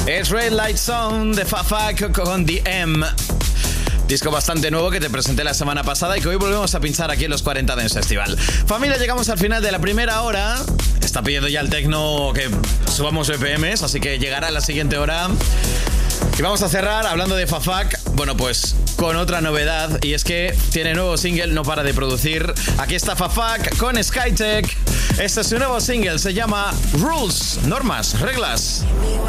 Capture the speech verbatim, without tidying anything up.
Es Red Light Zone de Fafak con The M. Disco bastante nuevo que te presenté la semana pasada y que hoy volvemos a pinchar aquí en los cuarenta Dance Festival. Familia, llegamos al final de la primera hora. Está pidiendo ya el tecno que subamos B P Ms, así que llegará la siguiente hora. Y vamos a cerrar hablando de Fafak, bueno pues con otra novedad, y es que tiene nuevo single, no para de producir. Aquí está Fafak con Skytech. Este es su nuevo single, se llama Rules, normas, reglas.